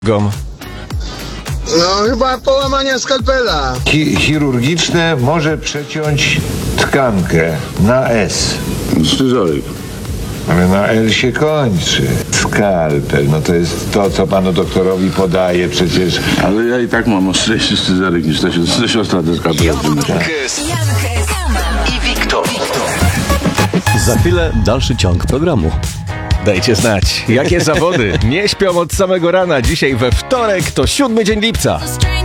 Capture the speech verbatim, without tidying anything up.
Gom. No chyba połamania skalpela. Chi- chirurgiczne może przeciąć tkankę na S, Scyzoryk. ale na L się kończy. Skalpel, no to jest to, co panu doktorowi podaje przecież. Ale ja i tak mam ostrzejszy scyzoryk niż ta si- siostra ze skalpela. Jankes i Wiktor. Za chwilę dalszy ciąg programu. Dajcie znać, jakie zawody nie śpią od samego rana. Dzisiaj we wtorek to siódmy dzień lipca.